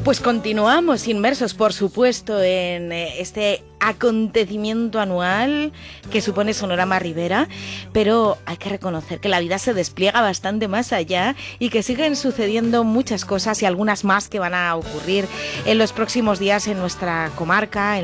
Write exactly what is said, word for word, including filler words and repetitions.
Pues continuamos inmersos, por supuesto, en este acontecimiento anual que supone Sonorama Ribera, pero hay que reconocer que la vida se despliega bastante más allá y que siguen sucediendo muchas cosas y algunas más que van a ocurrir en los próximos días en nuestra comarca, en